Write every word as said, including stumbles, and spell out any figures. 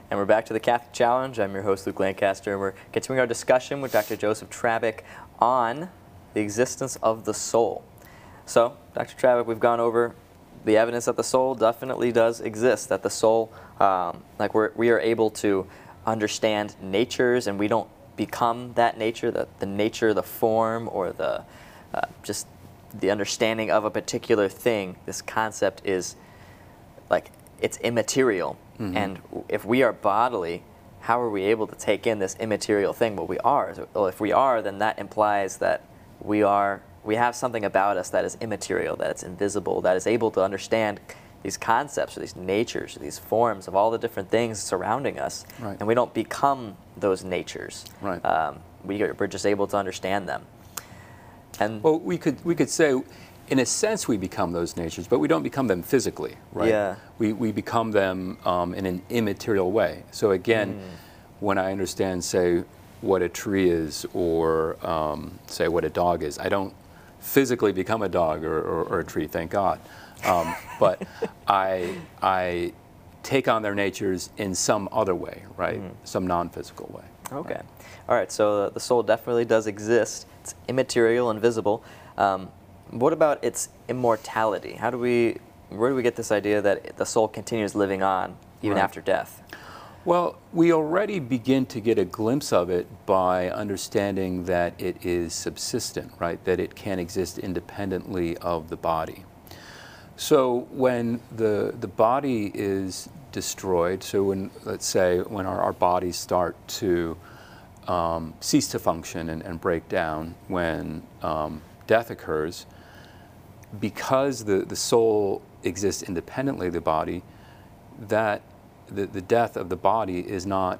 And we're back to the Catholic Challenge. I'm your host, Luke Lancaster, and we're continuing our discussion with Doctor Joseph Trabek on the existence of the soul. So, Doctor Trabek, we've gone over the evidence that the soul definitely does exist, that the soul, um, like we're, we are able to understand natures, and we don't become that nature, the, the nature, the form, or the uh, just the understanding of a particular thing. This concept is like, it's immaterial. Mm-hmm. And if we are bodily, how are we able to take in this immaterial thing? Well, we are. Well, if we are, then that implies that we are, we have something about us that is immaterial, that it's invisible, that is able to understand these concepts or these natures or these forms of all the different things surrounding us. Right. And we don't become those natures. Right. Um, we are, we're just able to understand them. And well, we could we could say, in a sense, we become those natures, but we don't become them physically, right? Yeah. We we become them um, in an immaterial way. So again, mm. when I understand, say, what a tree is, or um, say what a dog is, I don't physically become a dog or, or, or a tree, thank God. Um, but I I take on their natures in some other way, right? Mm. Some non-physical way. Okay. Right. All right. So the soul definitely does exist. It's immaterial, invisible. Um, what about its immortality? How do we, where do we get this idea that the soul continues living on even right. after death? Well, we already begin to get a glimpse of it by understanding that it is subsistent, right? That it can exist independently of the body. So when the the body is destroyed, so when, let's say, when our, our bodies start to um, cease to function and, and break down, when um, death occurs, because the, the soul exists independently of the body, that the, the death of the body is not